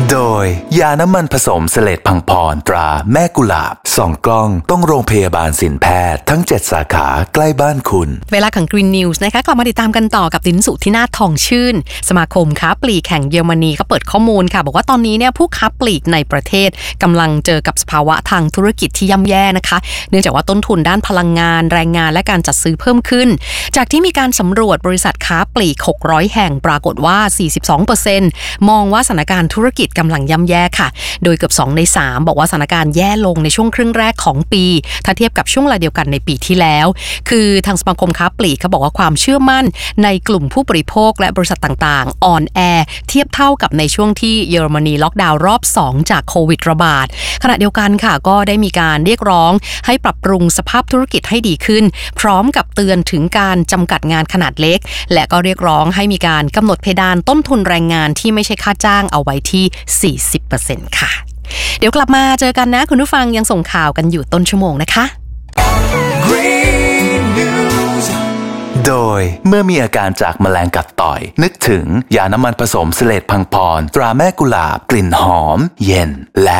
โดยยาน้ำมันผสมเสลดพังพรตราแม่กุหลาบ2 กล้องต้องโรงพยาบาลสินแพทย์ทั้ง7 สาขาใกล้บ้านคุณเวลาของ Green News นะคะกลับมาติดตามกันต่อกับดินสุธินาถทองชื่นสมาคมค้าปลีกแห่งเยอรมนีก็เปิดข้อมูลค่ะบอกว่าตอนนี้เนี่ยผู้ค้าปลีกในประเทศกำลังเจอกับสภาวะทางธุรกิจที่ย่ำแย่นะคะเนื่องจากว่าต้นทุนด้านพลังงานแรงงานและการจัดซื้อเพิ่มขึ้นจากที่มีการสำรวจบริษัทค้าปลีก600แห่งปรากฏว่า 42% มองว่าสถานการณ์ธุรกิจกำลังย่ำแย่ค่ะโดยเกือบ2 ใน 3บอกว่าสถานการณ์แย่ลงในช่วงครึ่งแรกของปีถ้าเทียบกับช่วงเวลาเดียวกันในปีที่แล้วคือทางสมาคมค้าปลีกเขาบอกว่าความเชื่อมั่นในกลุ่มผู้บริโภคและบริษัทต่างๆอ่อนแอเทียบเท่ากับในช่วงที่เยอรมนีล็อกดาวน์รอบ2จากโควิดระบาดขณะเดียวกันค่ะก็ได้มีการเรียกร้องให้ปรับปรุงสภาพธุรกิจให้ดีขึ้นพร้อมกับเตือนถึงการจำกัดงานขนาดเล็กและก็เรียกร้องให้มีการกำหนดเพดานต้นทุนแรงงานที่ไม่ใช่ค่าจ้างเอาไว้ที่ 40% ค่ะเดี๋ยวกลับมาเจอกันนะคุณผู้ฟังยังส่งข่าวกันอยู่ต้นชั่วโมงนะคะ Green News โดยเมื่อมีอาการจากแมลงกัดต่อยนึกถึงยาน้ำมันผสมเสลดพังพรตราแม่กุหลาบกลิ่นหอมเย็นและ